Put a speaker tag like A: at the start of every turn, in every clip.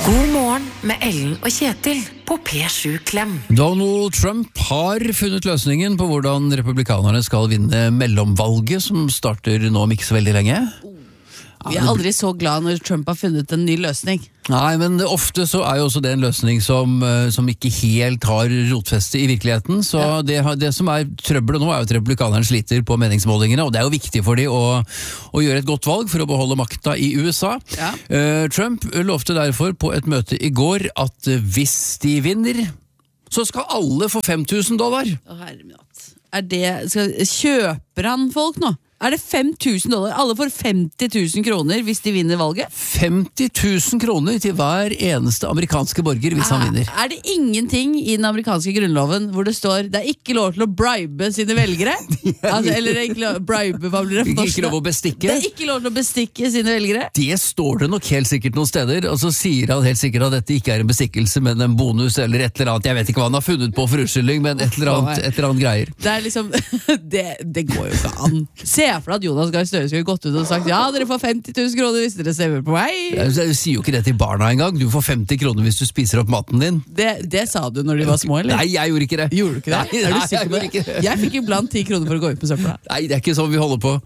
A: God morgen med Ellen og Kjetil på P7 Klem.
B: Donald Trump har funnet løsningen på hvordan republikanerne skal vinne mellomvalget, som starter nå om ikke så veldig lenge.
C: Vi er aldri så glad når Trump har funnet en ny løsning.
B: Nei, men ofte så er jo også det en løsning som ikke helt har rotfeste i virkeligheten. Så det som er trøbbelet nå er jo at republikanerne sliter på meningsmålingene, og det er jo viktig for de å gjøre et godt valg for å beholde makta i USA. Ja. Trump lovte derfor på et møte i går at hvis de vinner, så skal alle få $5,000.
C: Å herre min hatt. Kjøper han folk nå? Er det $5,000? Alle får 50 000 kroner hvis de vinner valget? 50
B: 000 kroner til hver eneste amerikanske borger hvis han vinner.
C: Er det ingenting i den amerikanske grunnloven hvor det står det er ikke lov til å bribe sine velgere? Eller ikke bribe, hva blir det for norsk?
B: Ikke lov å bestikke?
C: Det er ikke lov til å bestikke sine velgere?
B: Det står det nok helt sikkert noen steder, og så sier han helt sikkert at dette ikke er en bestikkelse, men en bonus eller et eller annet. Jeg vet ikke hva han har funnet på for unnskyldning, men et eller annet greier. Det
C: er liksom, det går jo ikke an. Se for at Jonas Gahr Støre skulle gått ut og sagt ja, dere får 50 000 kroner hvis dere stemmer på meg.
B: Jeg sier jo ikke det til barna engang. Du får 50 kroner hvis du spiser opp maten din.
C: Det sa du når de var små, eller?
B: Nei, jeg gjorde ikke det.
C: Gjorde du ikke det?
B: Nei,
C: er du sikker på det? Jeg fikk iblant 10 kroner for å gå ut på søpla.
B: Nei, det er ikke sånn vi holder på.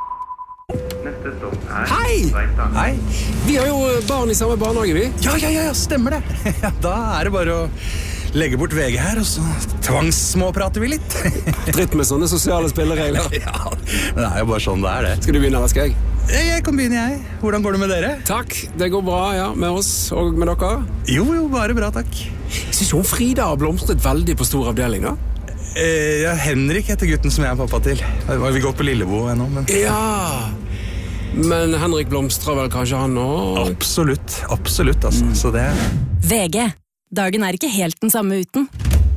D: Hei! Vi har jo barn i samme barnehage, vi.
E: Ja, stemmer det. Da er det bare å legge bort VG her, og så tvangssmåprater vi litt.
D: Dritt med sånne sosiale spilleregler.
E: Ja, men det er jo bare sånn det er det.
D: Skal du begynne, eller skal jeg?
E: Jeg kan begynne, jeg. Hvordan går det med dere?
D: Takk, det går bra, ja, med oss og med dere.
E: Jo, bare bra, takk.
D: Jeg synes jo Frida har blomstret veldig på stor avdeling, da.
E: Henrik heter gutten som jeg er pappa til. Vi går på Lillebo ennå, men...
D: Ja, men Henrik blomstrer vel kanskje han også?
E: Absolutt, altså. Så det...
F: VG. Dagen er ikke helt den samme uten.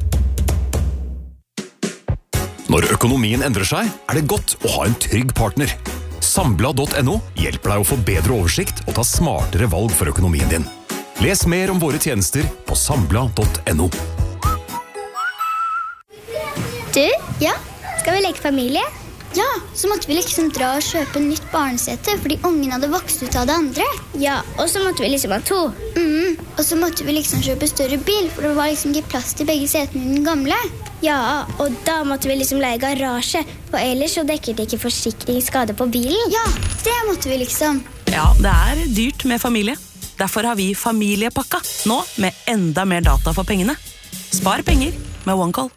G: Når økonomien endrer seg, er det godt å ha en trygg partner. Sambla.no hjelper deg å få bedre oversikt og ta smartere valg for økonomien din. Les mer om våre tjenester på sambla.no.
H: Du, ja, skal vi leke familie? Ja, så måtte vi liksom dra og kjøpe nytt barnesete, fordi ungen hadde vokst ut av det andre. Ja, og så måtte vi liksom ha 2. Og så måtte vi liksom kjøpe større bil, for det var liksom ikke plass til begge setene i den gamle. Ja, og da måtte vi liksom leie garasje, for ellers så dekket ikke forsikringsskade på bilen. Ja, det måtte vi liksom.
F: Ja, det er dyrt med familie. Derfor har vi familiepakka, nå med enda mer data for pengene. Spar penger med OneCall.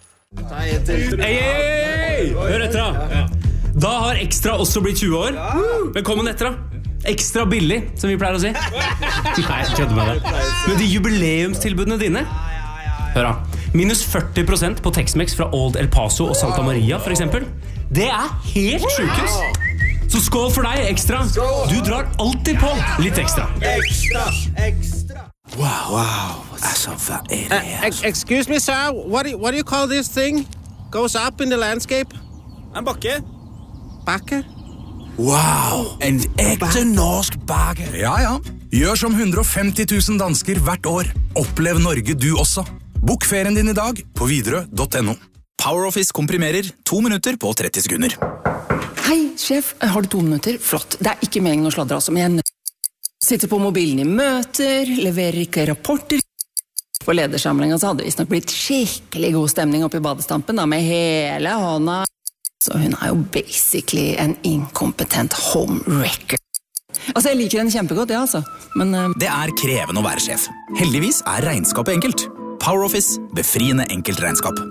I: Hei! Hør etter da. Da har Ekstra også blitt 20 år. Velkommen etter da. Ekstra billig, som vi pleier å si. Nei, jeg kødder med det. Men de jubileumstilbudene dine, hør da, minus 40% på Tex-Mex fra Old El Paso og Santa Maria, for eksempel. Det er helt sjukes. Så skål for deg, Ekstra. Du drar alltid på litt ekstra.
J: Ekstra. Wow. Excuse me, sir. What do you call this thing? Goes up in the landscape?
E: En bakke.
J: Bakke?
E: Wow, en ekte norsk bakke. Ja. Gjør som 150 000 dansker hvert år. Opplev Norge du også. Bok ferien din i dag på Widerøe.no. PowerOffice komprimerer 2 minutter på 30 sekunder.
K: Hei, sjef. Har du 2 minutter? Flott. Det er ikke meningen å sladre, altså, men jeg sitter på mobilen i møter, leverer ikke rapporter. På ledersamlingen så hadde det visst nok blitt skikkelig god stemning oppe i badestampen, da, med hele hånda. Så hun er jo basically en inkompetent homewrecker. Altså, jeg liker henne kjempegodt, ja, altså. Men
E: det er krevende å være sjef. Heldigvis er regnskapet enkelt. PowerOffice, befriende enkelt regnskap.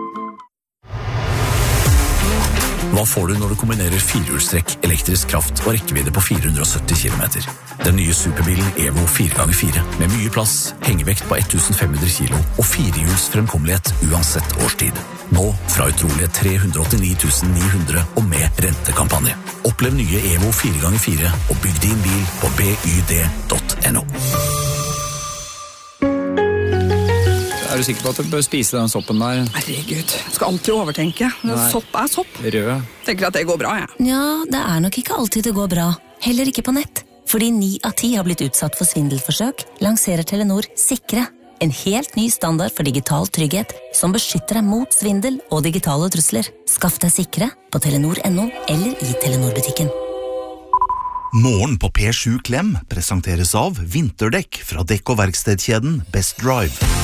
G: Hva får du når du kombinerer 4-hjulstrekk, elektrisk kraft og rekkevidde på 470 km? Den nye superbilen Evo 4x4 med mye plass, hengevekt på 1500 kilo og 4-hjuls fremkommelighet uansett årstid. Nå fra utrolige 389 900 og med rentekampanje. Opplev nye Evo 4x4 og bygg din bil på byd.no.
L: Er du sikker på at du bør spise den soppen der?
M: Herregud, jeg skal alltid overtenke. Sopp er sopp.
L: Rød.
M: Tenker at det går bra, jeg.
N: Ja, det er nok ikke alltid det går bra. Heller ikke på nett. Fordi 9 av 10 har blitt utsatt for svindelforsøk, lanserer Telenor Sikre. En helt ny standard for digital trygghet som beskytter deg mot svindel og digitale trusler. Skaff deg Sikre på Telenor.no eller i Telenor-butikken.
O: Morgen på P7 Klem presenteres av vinterdekk fra dekk- og verkstedkjeden Best Drive.